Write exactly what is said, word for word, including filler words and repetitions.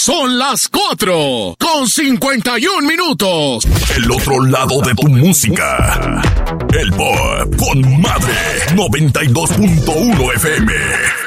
Son las cuatro con cincuenta y un minutos. El otro lado de tu música. El Pop con Madre noventa y dos punto uno F M.